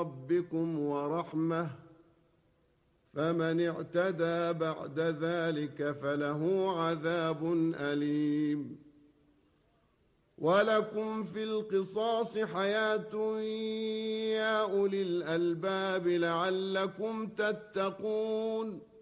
ربكم ورحمة، فمن اعتدى بعد ذلك فله عذاب أليم. ولكم في القصاص حياة يا أولي الألباب لعلكم تتقون.